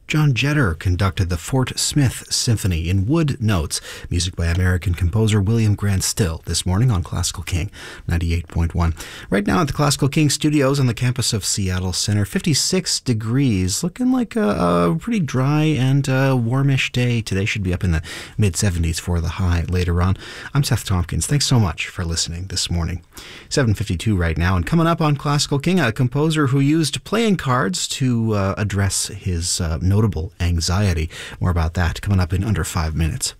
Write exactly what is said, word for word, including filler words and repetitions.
John Jetter conducted the Fort Smith Symphony in wood notes, music by American composer William Grant Still, this morning on Classical King ninety-eight point one. Right now at the Classical King studios on the campus of Seattle Center, fifty-six degrees, looking like a, a pretty dry and uh, warmish day. Today should be up in the mid seventies for the high later on. I'm Seth Tompkins. Thanks so much for listening this morning. seven fifty-two right now, and coming up on Classical King, a composer who used playing cards to uh, address his uh, notable anxiety. More about that coming up in under five minutes.